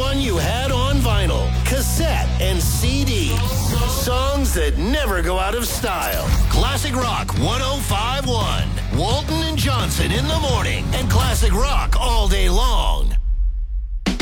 one you had on vinyl, cassette, and CD. Songs that never go out of style. Classic Rock 105.1. Walton and Johnson in the morning, and Classic Rock all day long.